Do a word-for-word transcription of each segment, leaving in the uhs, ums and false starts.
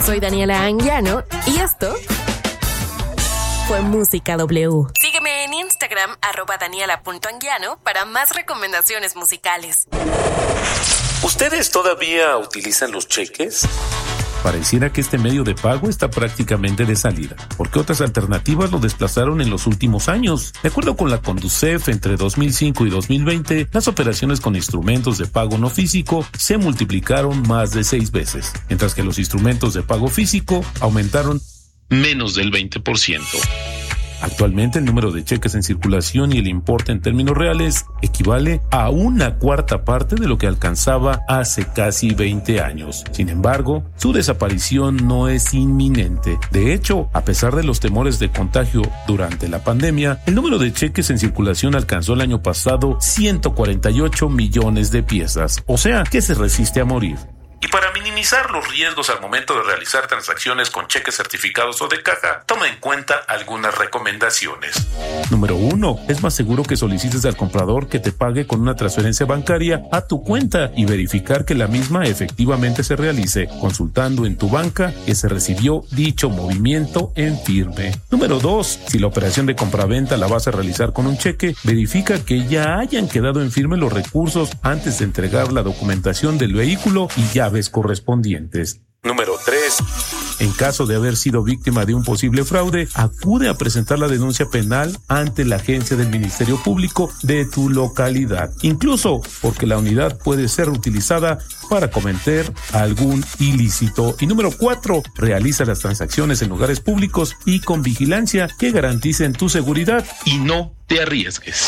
Soy Daniela Anguiano y esto fue Música W. Sígueme en Instagram, arroba daniela.anguiano, para más recomendaciones musicales. ¿Ustedes todavía utilizan los cheques? Pareciera que este medio de pago está prácticamente de salida, porque otras alternativas lo desplazaron en los últimos años. De acuerdo con la Conducef, entre dos mil cinco y dos mil veinte, las operaciones con instrumentos de pago no físico se multiplicaron más de seis veces, mientras que los instrumentos de pago físico aumentaron menos del veinte por ciento. Actualmente el número de cheques en circulación y el importe en términos reales equivale a una cuarta parte de lo que alcanzaba hace casi veinte años. Sin embargo, su desaparición no es inminente. De hecho, a pesar de los temores de contagio durante la pandemia, el número de cheques en circulación alcanzó el año pasado ciento cuarenta y ocho millones de piezas, o sea, que se resiste a morir. Y para minimizar los riesgos al momento de realizar transacciones con cheques certificados o de caja, toma en cuenta algunas recomendaciones. Número uno. Es más seguro que solicites al comprador que te pague con una transferencia bancaria a tu cuenta y verificar que la misma efectivamente se realice, consultando en tu banca que se recibió dicho movimiento en firme. Número dos. Si la operación de compraventa la vas a realizar con un cheque, verifica que ya hayan quedado en firme los recursos antes de entregar la documentación del vehículo y llaves correspondientes. Número tres. En caso de haber sido víctima de un posible fraude, acude a presentar la denuncia penal ante la agencia del Ministerio Público de tu localidad, incluso porque la unidad puede ser utilizada para cometer algún ilícito. Y número cuatro, realiza las transacciones en lugares públicos y con vigilancia que garanticen tu seguridad y no te arriesgues.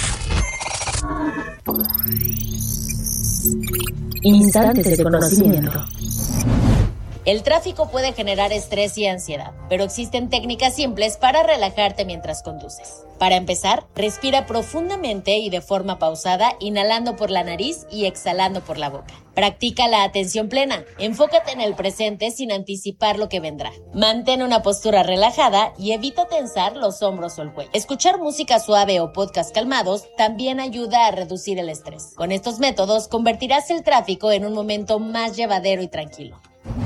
Instantes de conocimiento. El tráfico puede generar estrés y ansiedad, pero existen técnicas simples para relajarte mientras conduces. Para empezar, respira profundamente y de forma pausada, inhalando por la nariz y exhalando por la boca. Practica la atención plena. Enfócate en el presente sin anticipar lo que vendrá. Mantén una postura relajada y evita tensar los hombros o el cuello. Escuchar música suave o podcast calmados también ayuda a reducir el estrés. Con estos métodos convertirás el tráfico en un momento más llevadero y tranquilo.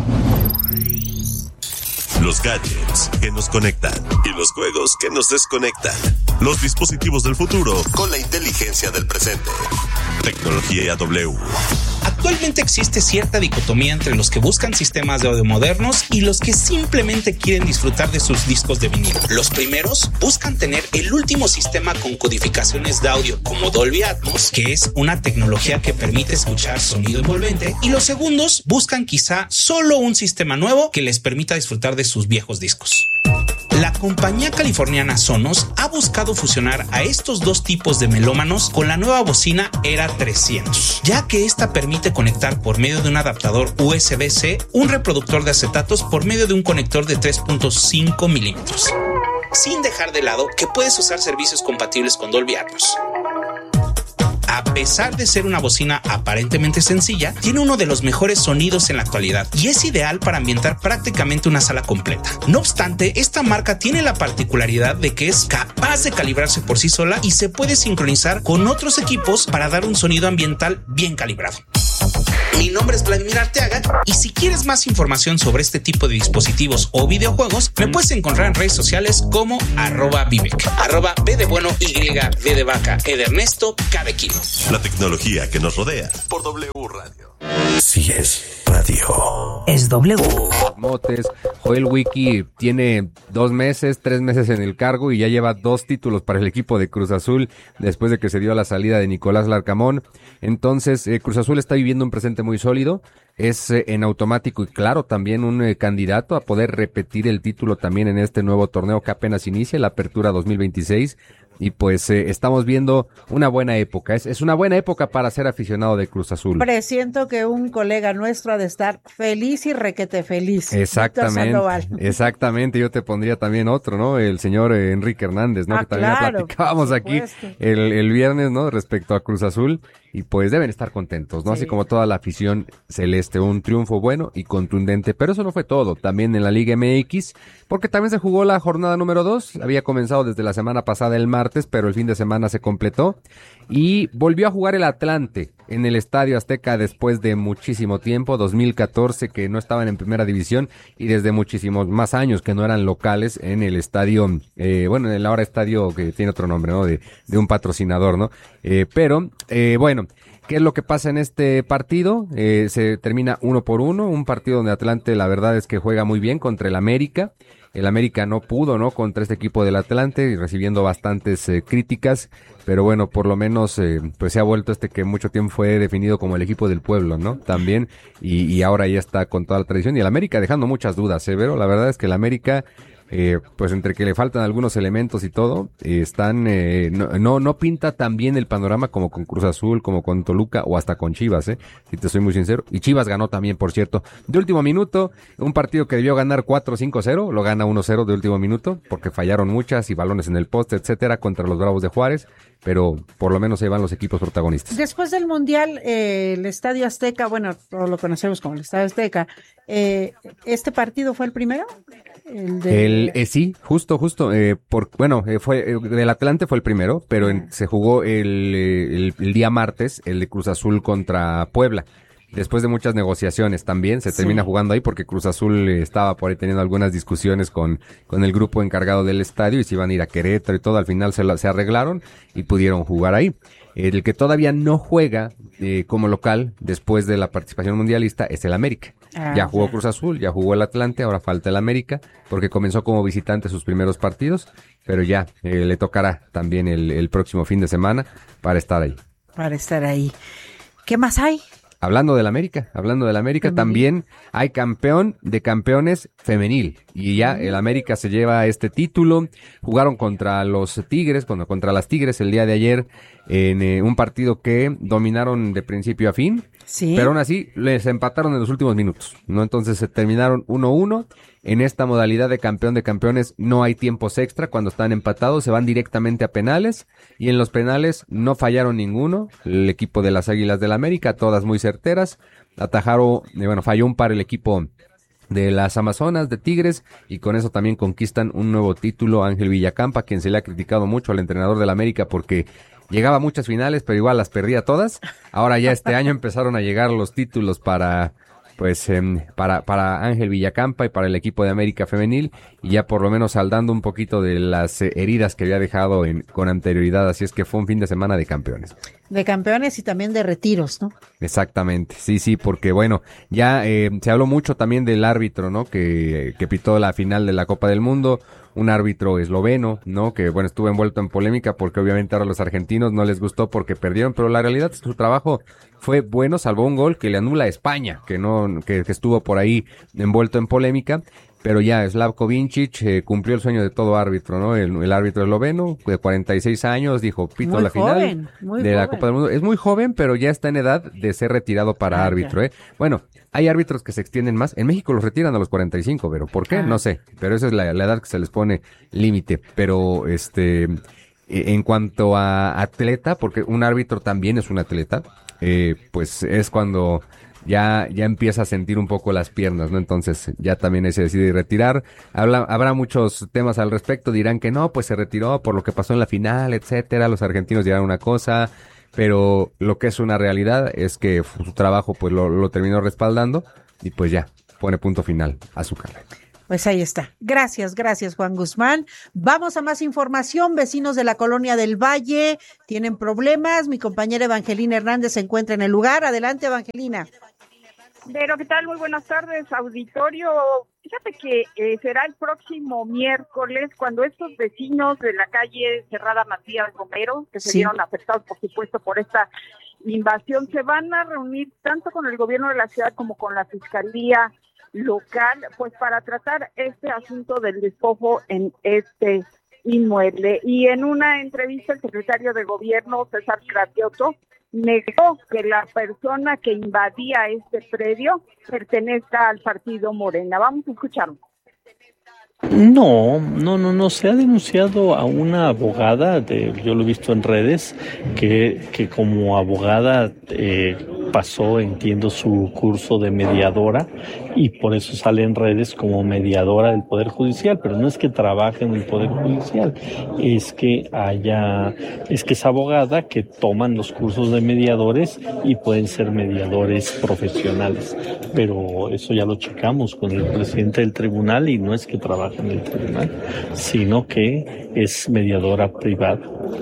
Los gadgets que nos conectan y los juegos que nos desconectan. Los dispositivos del futuro con la inteligencia del presente. Tecnología W. Actualmente existe cierta dicotomía entre los que buscan sistemas de audio modernos y los que simplemente quieren disfrutar de sus discos de vinilo. Los primeros buscan tener el último sistema con codificaciones de audio como Dolby Atmos, que es una tecnología que permite escuchar sonido envolvente, y los segundos buscan quizá solo un sistema nuevo que les permita disfrutar de sus viejos discos. La compañía californiana Sonos ha buscado fusionar a estos dos tipos de melómanos con la nueva bocina Era trescientos, ya que esta permite conectar por medio de un adaptador U S B C un reproductor de acetatos por medio de un conector de tres punto cinco milímetros, sin dejar de lado que puedes usar servicios compatibles con Dolby Atmos. A pesar de ser una bocina aparentemente sencilla, tiene uno de los mejores sonidos en la actualidad y es ideal para ambientar prácticamente una sala completa. No obstante, esta marca tiene la particularidad de que es capaz de calibrarse por sí sola y se puede sincronizar con otros equipos para dar un sonido ambiental bien calibrado. Mi nombre es Vladimir Arteaga y si quieres más información sobre este tipo de dispositivos o videojuegos, me puedes encontrar en redes sociales como arroba Vivek, arroba B de bueno, Y, V de vaca, E de Ernesto, K de kilo. La tecnología que nos rodea por W Radio. Si es radio, es W. Motes, Joel Wiki tiene dos meses, tres meses en el cargo y ya lleva dos títulos para el equipo de Cruz Azul después de que se dio a la salida de Nicolás Larcamón. Entonces, eh, Cruz Azul está viviendo un presente muy sólido. Es eh, en automático y claro también un eh, candidato a poder repetir el título también en este nuevo torneo que apenas inicia, la Apertura dos mil veintiséis. Y pues eh, estamos viendo una buena época. Es, es una buena época para ser aficionado de Cruz Azul. Presiento que un colega nuestro ha de estar feliz y requete feliz. Exactamente. Exactamente. Yo te pondría también otro, ¿no? El señor eh, Enrique Hernández, ¿no? Ah, que también claro, platicábamos aquí el, el viernes, ¿no? Respecto a Cruz Azul. Y pues deben estar contentos, ¿no? Sí. Así como toda la afición celeste, un triunfo bueno y contundente. Pero eso no fue todo, también en la Liga M X, porque también se jugó la jornada número dos. Había comenzado desde la semana pasada el martes, pero el fin de semana se completó. Y volvió a jugar el Atlante. en el Estadio Azteca después de muchísimo tiempo, dos mil catorce que no estaban en primera división y desde muchísimos más años que no eran locales en el estadio, eh, bueno, en el ahora estadio que tiene otro nombre, ¿no? De, de un patrocinador, ¿no? Eh, pero, eh, bueno, ¿qué es lo que pasa en este partido? Eh, se termina uno por uno, un partido donde Atlante la verdad es que juega muy bien contra el América. El América no pudo, ¿no? Contra este equipo del Atlante y recibiendo bastantes eh, críticas, pero bueno, por lo menos eh, pues se ha vuelto este que mucho tiempo fue definido como el equipo del pueblo, ¿no? También, y, y ahora ya está con toda la tradición. Y el América dejando muchas dudas, ¿eh? Pero la verdad es que el América... Eh, pues entre que le faltan algunos elementos y todo, eh, están, eh, no, no, no pinta tan bien el panorama como con Cruz Azul, como con Toluca o hasta con Chivas, eh, si te soy muy sincero. Y Chivas ganó también, por cierto, de último minuto, un partido que debió ganar cuatro cinco cero, lo gana uno cero de último minuto, porque fallaron muchas y balones en el poste, etcétera, contra los Bravos de Juárez, pero por lo menos ahí van los equipos protagonistas. Después del Mundial, eh, el Estadio Azteca, bueno, todos lo conocemos como el Estadio Azteca, eh, ¿este partido fue el primero? El, de... el eh, sí, justo, justo, eh, por, bueno, eh, fue, eh, del Atlante fue el primero, pero en, se jugó el, eh, el, el día martes, el de Cruz Azul contra Puebla. Después de muchas negociaciones también, se termina sí. jugando ahí porque Cruz Azul estaba por ahí teniendo algunas discusiones con, con el grupo encargado del estadio y se iban a ir a Querétaro y todo, al final se, la, se arreglaron y pudieron jugar ahí. El que todavía no juega eh, como local después de la participación mundialista es el América. Ah, ya jugó Cruz Azul, ya jugó el Atlante, ahora falta el América porque comenzó como visitante sus primeros partidos, pero ya eh, le tocará también el, el próximo fin de semana para estar ahí. Para estar ahí. ¿Qué más hay? Hablando del América, hablando del América, femenil. También hay campeón de campeones femenil y ya el América se lleva este título. Jugaron contra los Tigres, contra, contra las Tigres el día de ayer en eh, un partido que dominaron de principio a fin, sí. Pero aún así les empataron en los últimos minutos, ¿no? Entonces se terminaron uno uno. En esta modalidad de campeón de campeones no hay tiempos extra, cuando están empatados se van directamente a penales y en los penales no fallaron ninguno, el equipo de las Águilas del América, todas muy certeras, atajaron, eh, bueno, falló un par el equipo de las Amazonas, de Tigres, y con eso también conquistan un nuevo título. Ángel Villacampa, quien se le ha criticado mucho al entrenador del América porque llegaba a muchas finales, pero igual las perdía todas. Ahora ya este año empezaron a llegar los títulos para... pues eh, para para Ángel Villacampa y para el equipo de América Femenil, y ya por lo menos saldando un poquito de las eh, heridas que había dejado en, con anterioridad, así es que fue un fin de semana de campeones. De campeones y también de retiros, ¿no? Exactamente, sí, sí, porque bueno, ya eh, se habló mucho también del árbitro, ¿no? Que, que pitó la final de la Copa del Mundo, un árbitro esloveno, ¿no? Que bueno, estuvo envuelto en polémica porque obviamente ahora a los argentinos no les gustó porque perdieron, pero la realidad es que su trabajo fue bueno, salvó un gol que le anula a España, que no, que, que estuvo por ahí envuelto en polémica, pero ya Slavko Vincic eh, cumplió el sueño de todo árbitro, ¿no? El, el árbitro esloveno de cuarenta y seis años dijo, pito muy la joven, final de joven. La Copa del Mundo. Es muy joven, pero ya está en edad de ser retirado para ah, árbitro, ¿eh? Bueno, hay árbitros que se extienden más. En México los retiran a los cuarenta y cinco, pero ¿por qué? Ah. No sé. Pero esa es la, la edad que se les pone límite. Pero, este, en cuanto a atleta, porque un árbitro también es un atleta, eh, pues es cuando ya ya empieza a sentir un poco las piernas, ¿no? Entonces ya también se decide retirar. Habla, habrá muchos temas al respecto. Dirán que no, pues se retiró por lo que pasó en la final, etcétera. Los argentinos dirán una cosa, pero lo que es una realidad es que su trabajo pues lo, lo terminó respaldando y pues ya pone punto final a su carrera. Pues ahí está. Gracias, gracias Juan Guzmán. Vamos a más información. Vecinos de la Colonia del Valle tienen problemas. Mi compañera Evangelina Hernández se encuentra en el lugar. Adelante, Evangelina. Pero, ¿qué tal? Muy buenas tardes, auditorio. Fíjate que eh, será el próximo miércoles cuando estos vecinos de la calle Cerrada Matías Romero, que se sí. vieron afectados, por supuesto, por esta invasión, se van a reunir tanto con el gobierno de la ciudad como con la fiscalía local, pues para tratar este asunto del despojo en este inmueble. Y en una entrevista el secretario de gobierno, César Cratioto, negó que la persona que invadía este predio pertenezca al partido Morena. Vamos a escucharlo. No, no, no, no. Se ha denunciado a una abogada, de, yo lo he visto en redes, que, que como abogada eh, pasó, entiendo, su curso de mediadora y por eso sale en redes como mediadora del Poder Judicial, pero no es que trabaje en el Poder Judicial, es que haya, es que es abogada que toman los cursos de mediadores y pueden ser mediadores profesionales, pero eso ya lo checamos con el presidente del tribunal y no es que trabaje en el tribunal, sino que es mediadora privada.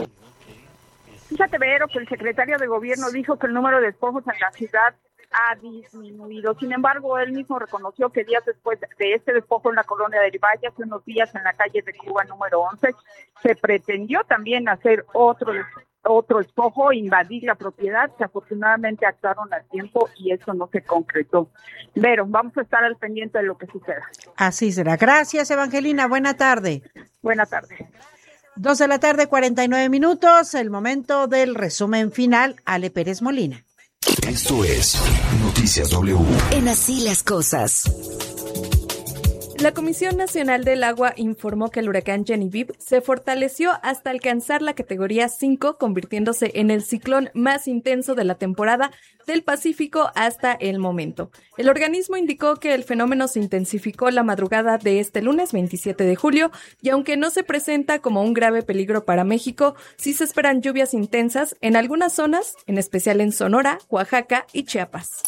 Fíjate, Vero, que el secretario de Gobierno dijo que el número de despojos en la ciudad ha disminuido. Sin embargo, él mismo reconoció que días después de este despojo en la colonia del Valle, hace unos días en la calle de Cuba número once, se pretendió también hacer otro otro despojo, invadir la propiedad, que afortunadamente actuaron a tiempo y eso no se concretó. Vero, vamos a estar al pendiente de lo que suceda. Así será. Gracias, Evangelina. Buena tarde. Buena tarde. Dos de la tarde, cuarenta y nueve minutos, el momento del resumen final. Ale Pérez Molina. Esto es Noticias W. En Así las Cosas. La Comisión Nacional del Agua informó que el huracán Genevieve se fortaleció hasta alcanzar la categoría cinco, convirtiéndose en el ciclón más intenso de la temporada del Pacífico hasta el momento. El organismo indicó que el fenómeno se intensificó la madrugada de este lunes veintisiete de julio y aunque no se presenta como un grave peligro para México, sí se esperan lluvias intensas en algunas zonas, en especial en Sonora, Oaxaca y Chiapas.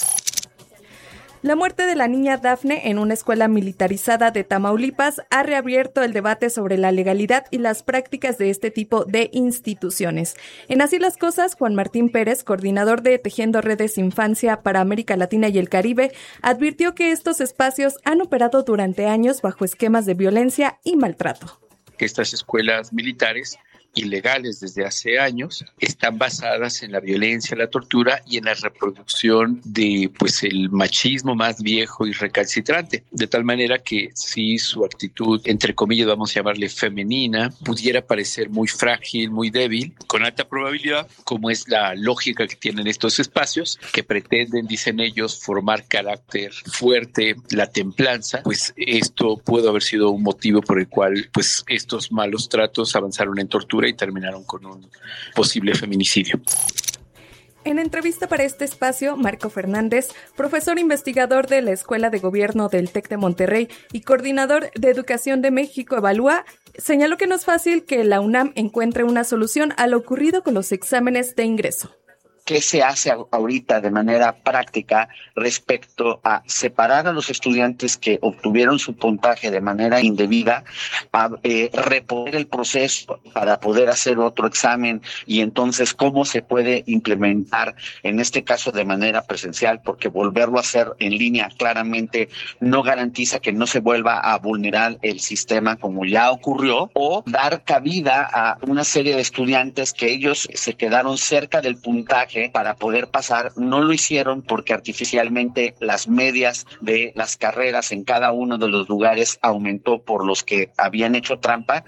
La muerte de la niña Dafne en una escuela militarizada de Tamaulipas ha reabierto el debate sobre la legalidad y las prácticas de este tipo de instituciones. En Así las Cosas, Juan Martín Pérez, coordinador de Tejiendo Redes Infancia para América Latina y el Caribe, advirtió que estos espacios han operado durante años bajo esquemas de violencia y maltrato. Estas escuelas militares ilegales desde hace años están basadas en la violencia, la tortura y en la reproducción de pues el machismo más viejo y recalcitrante, de tal manera que si su actitud, entre comillas vamos a llamarle femenina, pudiera parecer muy frágil, muy débil, con alta probabilidad, como es la lógica que tienen estos espacios, que pretenden, dicen ellos, formar carácter fuerte, la templanza, pues esto puede haber sido un motivo por el cual pues estos malos tratos avanzaron en tortura y terminaron con un posible feminicidio. En entrevista para este espacio, Marco Fernández, profesor investigador de la Escuela de Gobierno del TEC de Monterrey y coordinador de Educación de México Evalúa, señaló que no es fácil que la UNAM encuentre una solución a lo ocurrido con los exámenes de ingreso. ¿Qué se hace ahorita de manera práctica respecto a separar a los estudiantes que obtuvieron su puntaje de manera indebida, a eh, reponer el proceso para poder hacer otro examen y entonces cómo se puede implementar en este caso de manera presencial? Porque volverlo a hacer en línea claramente no garantiza que no se vuelva a vulnerar el sistema como ya ocurrió, o dar cabida a una serie de estudiantes que ellos se quedaron cerca del puntaje para poder pasar, no lo hicieron porque artificialmente las medias de las carreras en cada uno de los lugares aumentó por los que habían hecho trampa.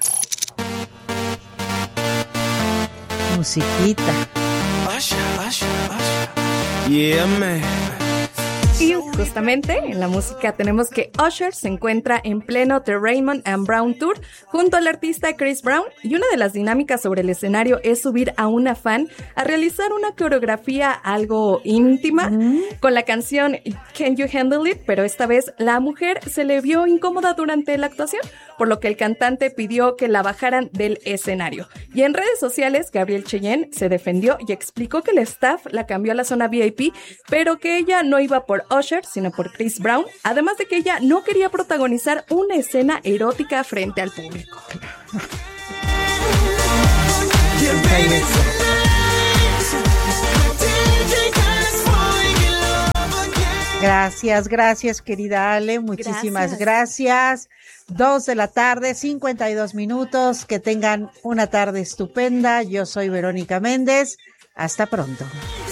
Musiquita. Yeah, man. Y justamente en la música tenemos que Usher se encuentra en pleno The Raymond and Brown Tour junto al artista Chris Brown, y una de las dinámicas sobre el escenario es subir a una fan a realizar una coreografía algo íntima mm. con la canción Can You Handle It, pero esta vez la mujer se le vio incómoda durante la actuación, por lo que el cantante pidió que la bajaran del escenario. Y en redes sociales, Gabrielle Cheyenne se defendió y explicó que el staff la cambió a la zona V I P, pero que ella no iba por Usher, sino por Chris Brown, además de que ella no quería protagonizar una escena erótica frente al público. Gracias, gracias, querida Ale, muchísimas gracias. Dos de la tarde, cincuenta y dos minutos, que tengan una tarde estupenda. Yo soy Verónica Méndez, hasta pronto.